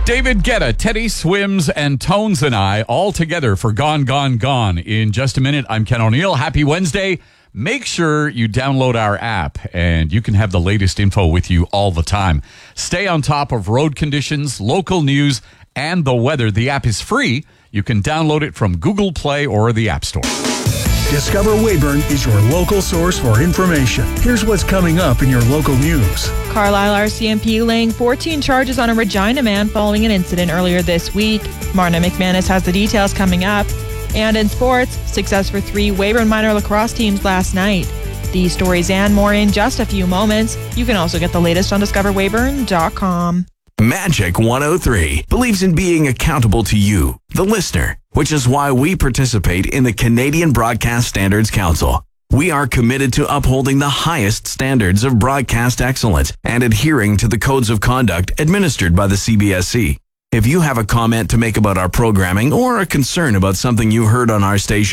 David Guetta, Teddy Swims, and Tones and I all together for Gone, Gone, Gone. In just a minute, I'm Ken O'Neill. Happy Wednesday. Make sure you download our app and you can have the latest info with you all the time. Stay on top of road conditions, local news, and the weather. The app is free. You can download it from Google Play or the App Store. Discover Weyburn is your local source for information. Here's what's coming up in your local news. Carlisle RCMP laying 14 charges on a Regina man following an incident earlier this week. Marna McManus has the details coming up. And in sports, success for 3 Weyburn minor lacrosse teams last night. These stories and more in just a few moments. You can also get the latest on discoverweyburn.com. Magic 103 believes in being accountable to you, the listener, which is why we participate in the Canadian Broadcast Standards Council. We are committed to upholding the highest standards of broadcast excellence and adhering to the codes of conduct administered by the CBSC. If you have a comment to make about our programming or a concern about something you heard on our station,